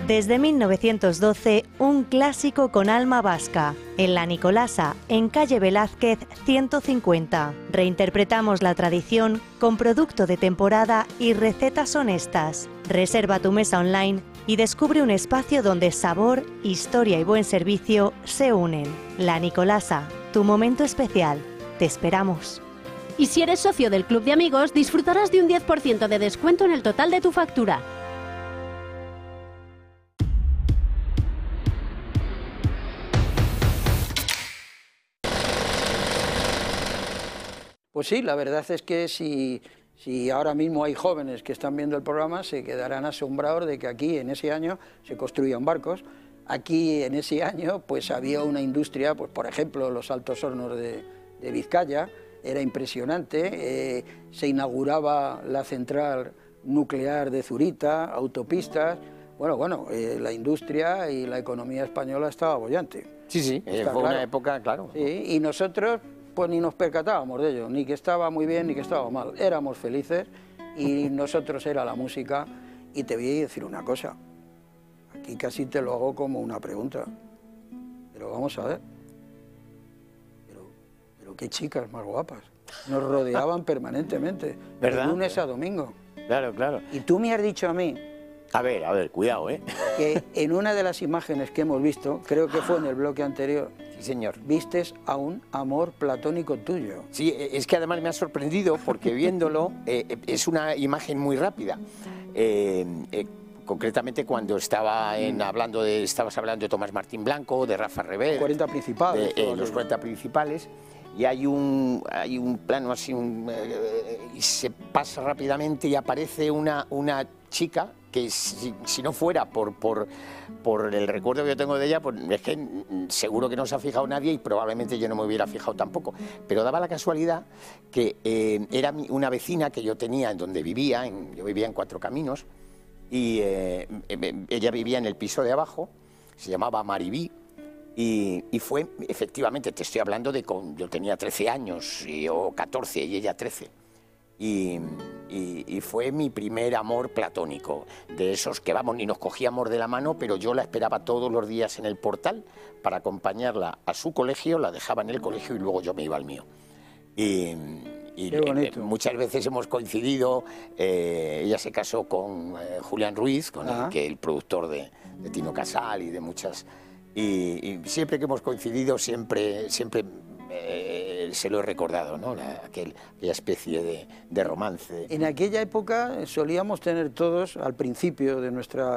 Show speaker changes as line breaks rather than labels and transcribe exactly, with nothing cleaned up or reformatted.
Desde mil novecientos doce, un clásico con alma vasca. En La Nicolasa, en calle Velázquez ciento cincuenta. Reinterpretamos la tradición con producto de temporada y recetas honestas. Reserva tu mesa online y descubre un espacio donde sabor, historia y buen servicio se unen. La Nicolasa, tu momento especial. Te esperamos.
Y si eres socio del Club de Amigos, disfrutarás de un diez por ciento de descuento en el total de tu factura.
Pues sí, la verdad es que si, si ahora mismo hay jóvenes que están viendo el programa, se quedarán asombrados de que aquí en ese año se construían barcos. Aquí en ese año pues había una industria, pues por ejemplo los Altos Hornos de, de Vizcaya, era impresionante, eh, se inauguraba la central nuclear de Zurita, autopistas, bueno, bueno, eh, la industria y la economía española estaba bollante.
Sí, sí, eh, fue claro. Una época, claro.
Sí, y nosotros pues ni nos percatábamos de ello, ni que estaba muy bien ni que estaba mal, éramos felices y nosotros era la música. Y te voy a decir una cosa, aquí casi te lo hago como una pregunta, pero vamos a ver, pero, pero qué chicas más guapas, nos rodeaban permanentemente,
¿verdad?
De lunes a domingo.
Claro, claro.
Y tú me has dicho a mí,
a ver, a ver, cuidado, ¿eh?
que en una de las imágenes que hemos visto, creo que fue en el bloque anterior,
sí, señor,
vistes a un amor platónico tuyo.
Sí, es que además me ha sorprendido porque viéndolo eh, es una imagen muy rápida. Eh, eh, concretamente cuando estaba en, hablando de, estabas hablando de Tomás Martín Blanco, de Rafa Rever,
cuarenta principales,
de, eh, los cuarenta principales, y hay un, hay un plano así, un, eh, y se pasa rápidamente y aparece una, una chica que si, si no fuera por, por, por el recuerdo que yo tengo de ella, pues es que seguro que no se ha fijado nadie y probablemente yo no me hubiera fijado tampoco. Pero daba la casualidad que eh, era una vecina que yo tenía en donde vivía, en, yo vivía en Cuatro Caminos, y eh, ella vivía en el piso de abajo, se llamaba Maribí, y, y fue, efectivamente, te estoy hablando de con, yo tenía trece años y, o catorce y ella trece. Y, y, y fue mi primer amor platónico, de esos que vamos, ni nos cogíamos de la mano, pero yo la esperaba todos los días en el portal para acompañarla a su colegio, la dejaba en el colegio y luego yo me iba al mío. Y, y eh, muchas veces hemos coincidido, eh, ella se casó con eh, Julián Ruiz, con el, que el productor de, de Tino Casal y de muchas... Y, y siempre que hemos coincidido, siempre... siempre Eh, se lo he recordado, ¿no? La, aquel, aquella especie de, de romance.
En aquella época solíamos tener todos, al principio de nuestra